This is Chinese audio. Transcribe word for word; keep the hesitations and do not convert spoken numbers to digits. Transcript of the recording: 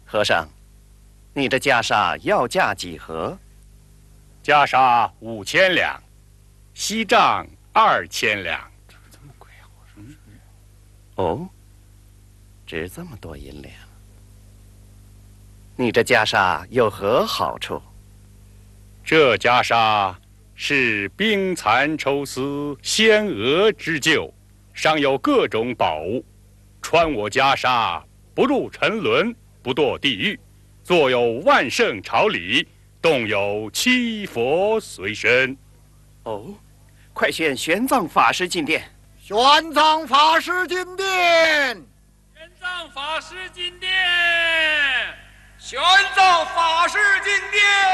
和尚，你的袈裟要价几何？ 袈裟五千两，锡杖二千两。 这么贵啊！我说是。 哦，值这么多银两。你这袈裟有何好处？ 这袈裟是冰蚕抽丝仙娥织就，上有各种宝物。穿我袈裟，不入沉沦，不堕地狱，坐有万圣朝礼，动有七佛随身。 哦，快选玄奘法师进殿。 玄奘法师进殿。 玄奘法师进殿。玄奘法师进殿。